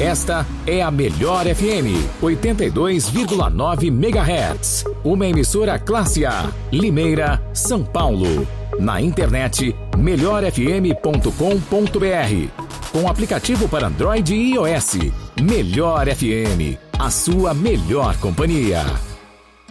Esta é a Melhor FM 82,9 MHz. Uma emissora classe A, Limeira, São Paulo. Na internet, melhorfm.com.br. Com aplicativo para Android e iOS. Melhor FM, a sua melhor companhia.